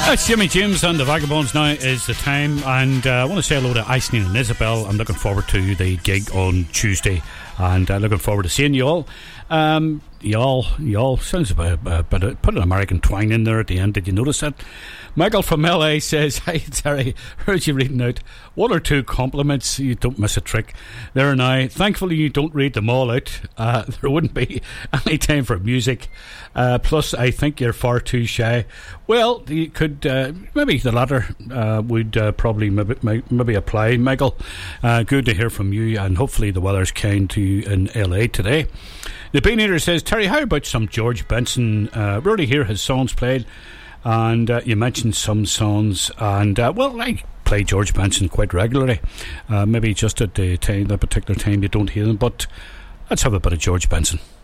That's Jimmy James and the Vagabonds. Now is the time, and I want to say hello to Aisling and Isabel. I'm looking forward to the gig on Tuesday, and looking forward to seeing you all. Y'all sounds but put an American twang in there at the end. Did you notice that? Michael from LA says, "Hi Terry, heard you reading out one or two compliments. You don't miss a trick there now. Thankfully you don't read them all out. There wouldn't be any time for music. Plus I think you're far too shy." Well, you could maybe the latter would probably maybe apply, Michael. Good to hear from you, and hopefully the weather's kind to you in LA today. The Bean Eater says, "Terry, how about some George Benson? Rarely hear his songs played, and you mentioned some songs, and well, I play George Benson quite regularly. Maybe just at the time, that particular time, you don't hear them, but let's have a bit of George Benson."